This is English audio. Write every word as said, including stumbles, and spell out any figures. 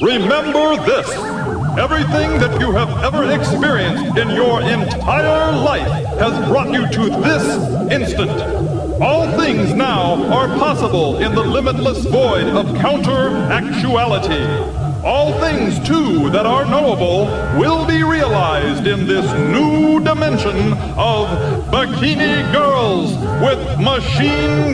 Remember this. Everything that you have ever experienced in your entire life has brought you to this instant. All things now are possible in the limitless void of counter-actuality. All things, too, that are knowable will be realized in this new dimension of Bikini Girls with Machine